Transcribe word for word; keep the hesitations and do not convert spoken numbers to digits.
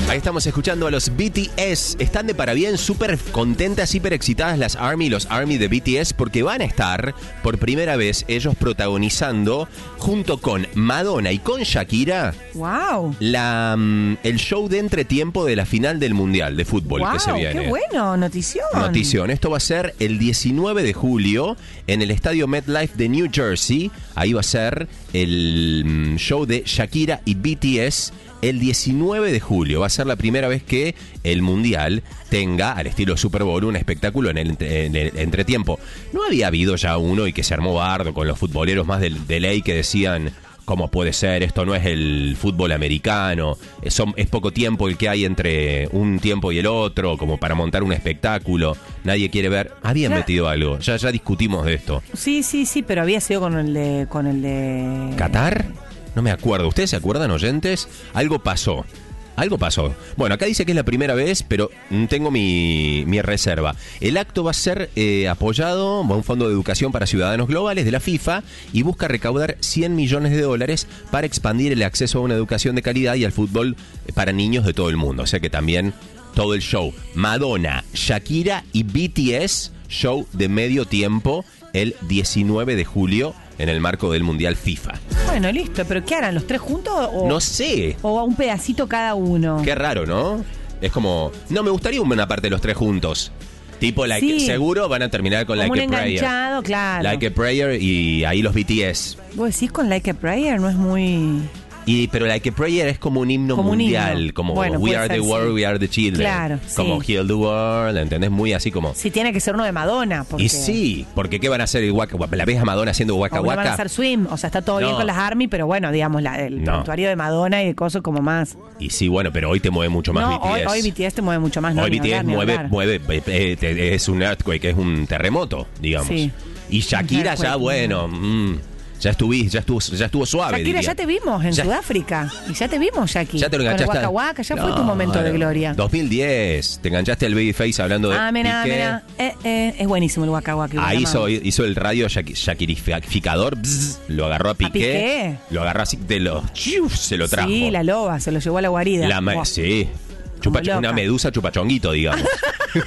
Ahí estamos escuchando a los B T S. Están de parabien, súper contentas, súper excitadas las ARMY, los ARMY de B T S, porque van a estar por primera vez ellos protagonizando junto con Madonna y con Shakira. Wow. La, el show de entretiempo de la final del Mundial de Fútbol wow, que se viene. ¡Qué bueno! Notición. Notición. Esto va a ser el diecinueve de julio en el estadio MetLife de New Jersey. Ahí va a ser el show de Shakira y B T S. El diecinueve de julio va a ser la primera vez que el Mundial tenga, al estilo Super Bowl, un espectáculo en el, en el entretiempo. No había habido ya uno y que se armó bardo con los futboleros más de, de ley que decían: ¿cómo puede ser? Esto no es el fútbol americano. Es, son, es poco tiempo el que hay entre un tiempo y el otro, como para montar un espectáculo. Nadie quiere ver. Habían ya. metido algo. Ya, ya discutimos de esto. Sí, sí, sí, pero había sido con el de... Con el de... ¿Qatar? No me acuerdo. ¿Ustedes se acuerdan, oyentes? Algo pasó. Algo pasó. Bueno, acá dice que es la primera vez, pero tengo mi, mi reserva. El acto va a ser eh, apoyado por un fondo de educación para ciudadanos globales de la FIFA y busca recaudar cien millones de dólares para expandir el acceso a una educación de calidad y al fútbol para niños de todo el mundo. O sea que también todo el show. Madonna, Shakira y B T S, show de medio tiempo el diecinueve de julio en el marco del Mundial FIFA. Bueno, listo, pero ¿qué harán? ¿Los tres juntos o...? No sé. ¿O un pedacito cada uno? Qué raro, ¿no? Es como... No, me gustaría una parte de los tres juntos. Tipo, like, sí. Seguro van a terminar con como Like un a Prayer. enganchado, claro. Like a Prayer y ahí los B T S. ¿Vos decís con Like a Prayer? No es muy... Y, pero Like a Prayer es como un himno como mundial, un himno. como bueno, We Are ser, the World, sí. We Are the Children. Claro, como sí. Heal the World, ¿entendés? Muy así como... Sí, tiene que ser uno de Madonna. Porque... Y sí, porque ¿qué van a hacer? El waka, la ves a Madonna haciendo Waka o no Waka. van a hacer swim, o sea, está todo No. bien con las ARMY, pero bueno, digamos, la, el No. prontuario de Madonna y de cosas como más. Y sí, bueno, pero hoy te mueve mucho más no, B T S. Hoy, hoy B T S te mueve mucho más. No, Hoy ni B T S hablar, ni mueve, hablar. mueve eh, eh, te- es un earthquake, es un terremoto, digamos. Sí. Y Shakira ya, earthquake. bueno, mm, ya estuviste, ya estuvo, ya estuvo suave. Shakira, diría. ya te vimos en Ya- Sudáfrica. Y ya te vimos, Jackie. Ya te lo enganchaste. Con el Waka Waka, ya No, fue tu momento de no. gloria. dos mil diez, te enganchaste al Babyface hablando de Ah, mira, Piqué. mira. Eh, eh, es buenísimo el Waka Waka. Ahí lo hizo, amamos. hizo el radio shaki- shakirificador, bzz, lo agarró a Piqué, Piqué? lo agarró así de los, chiuf, se lo trajo. Sí, la loba, se lo llevó a la guarida. La ma- Buah. sí, Chupa- Como loca. una medusa chupachonguito, digamos.